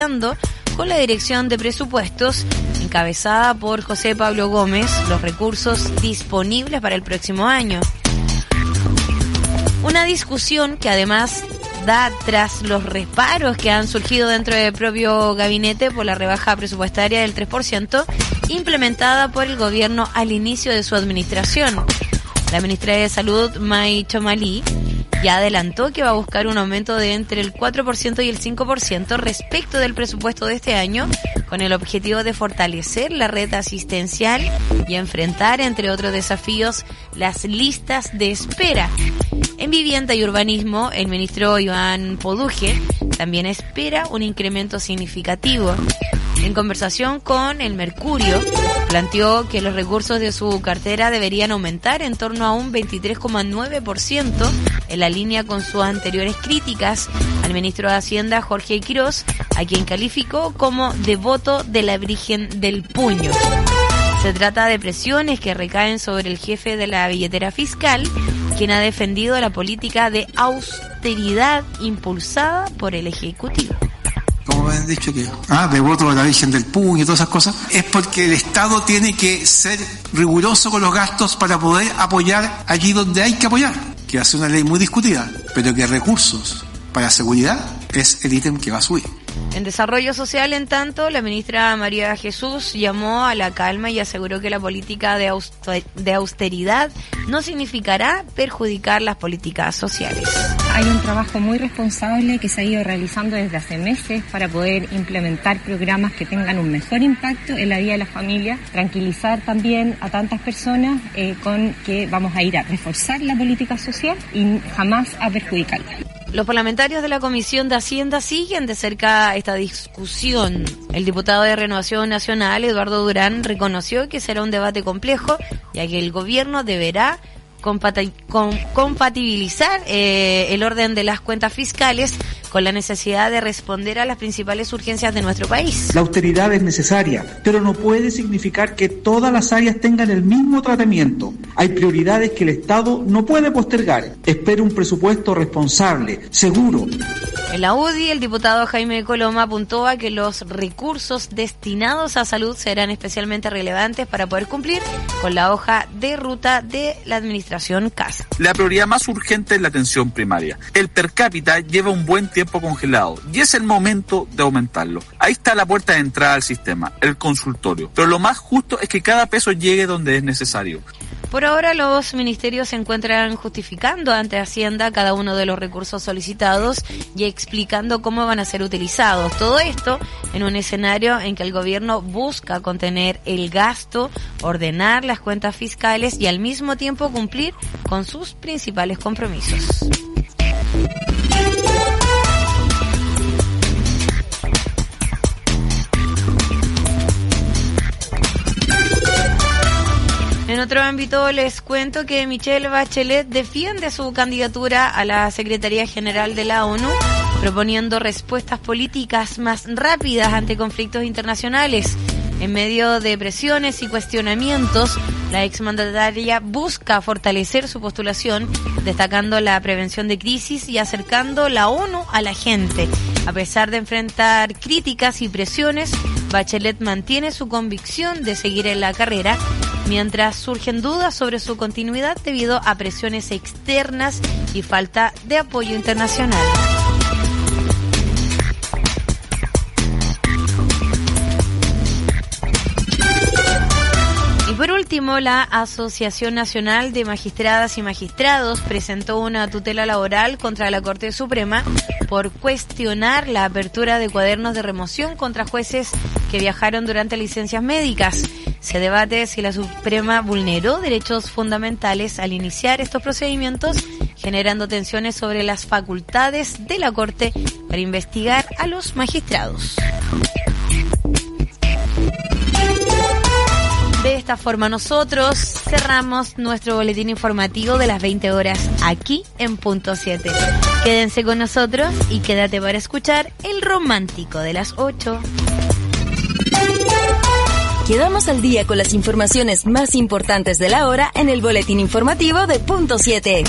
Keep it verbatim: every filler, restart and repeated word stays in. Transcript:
con la Dirección de Presupuestos, encabezada por José Pablo Gómez, los recursos disponibles para el próximo año. Una discusión que además da tras los reparos que han surgido dentro del propio gabinete por la rebaja presupuestaria del tres por ciento implementada por el gobierno al inicio de su administración. La ministra de Salud, May Chomalí, ya adelantó que va a buscar un aumento de entre el cuatro por ciento y el cinco por ciento respecto del presupuesto de este año, con el objetivo de fortalecer la red asistencial y enfrentar, entre otros desafíos, las listas de espera. En vivienda y urbanismo, el ministro Iván Poduje también espera un incremento significativo. En conversación con El Mercurio, planteó que los recursos de su cartera deberían aumentar en torno a un veintitrés coma nueve por ciento, en la línea con sus anteriores críticas al ministro de Hacienda, Jorge Quiroz, a quien calificó como devoto de la Virgen del Puño. Se trata de presiones que recaen sobre el jefe de la billetera fiscal, quien ha defendido la política de austeridad impulsada por el Ejecutivo. Como me han dicho que, ah, devoto de la Virgen del Puño y todas esas cosas, es porque el Estado tiene que ser riguroso con los gastos para poder apoyar allí donde hay que apoyar, que hace una ley muy discutida, pero que recursos para seguridad es el ítem que va a subir. En desarrollo social, en tanto, la ministra María Jesús llamó a la calma y aseguró que la política de austeridad no significará perjudicar las políticas sociales. Hay un trabajo muy responsable que se ha ido realizando desde hace meses para poder implementar programas que tengan un mejor impacto en la vida de las familias, tranquilizar también a tantas personas eh, con que vamos a ir a reforzar la política social y jamás a perjudicarla. Los parlamentarios de la Comisión de Hacienda siguen de cerca esta discusión. El diputado de Renovación Nacional, Eduardo Durán, reconoció que será un debate complejo, ya que el gobierno deberá compati- com- compatibilizar eh, el orden de las cuentas fiscales con la necesidad de responder a las principales urgencias de nuestro país. La austeridad es necesaria, pero no puede significar que todas las áreas tengan el mismo tratamiento. Hay prioridades que el Estado no puede postergar. Espero un presupuesto responsable, seguro. En la U D I, el diputado Jaime Coloma apuntó a que los recursos destinados a salud serán especialmente relevantes para poder cumplir con la hoja de ruta de la administración Kast. La prioridad más urgente es la atención primaria. El per cápita lleva un buen tiempo congelado y es el momento de aumentarlo. Ahí está la puerta de entrada al sistema, el consultorio. Pero lo más justo es que cada peso llegue donde es necesario. Por ahora, los ministerios se encuentran justificando ante Hacienda cada uno de los recursos solicitados y explicando cómo van a ser utilizados. Todo esto en un escenario en que el gobierno busca contener el gasto, ordenar las cuentas fiscales y al mismo tiempo cumplir con sus principales compromisos. En otro ámbito les cuento que Michelle Bachelet defiende su candidatura a la Secretaría General de la ONU, proponiendo respuestas políticas más rápidas ante conflictos internacionales. En medio de presiones y cuestionamientos, la exmandataria busca fortalecer su postulación, destacando la prevención de crisis y acercando la ONU a la gente. A pesar de enfrentar críticas y presiones, Bachelet mantiene su convicción de seguir en la carrera, mientras surgen dudas sobre su continuidad debido a presiones externas y falta de apoyo internacional. Y por último, la Asociación Nacional de Magistradas y Magistrados presentó una tutela laboral contra la Corte Suprema por cuestionar la apertura de cuadernos de remoción contra jueces que viajaron durante licencias médicas. Se debate si la Suprema vulneró derechos fundamentales al iniciar estos procedimientos, generando tensiones sobre las facultades de la Corte para investigar a los magistrados. De esta forma nosotros cerramos nuestro boletín informativo de las veinte horas aquí en Punto siete. Quédense con nosotros y quédate para escuchar el romántico de las ocho. Quedamos al día con las informaciones más importantes de la hora en el boletín informativo de Punto siete.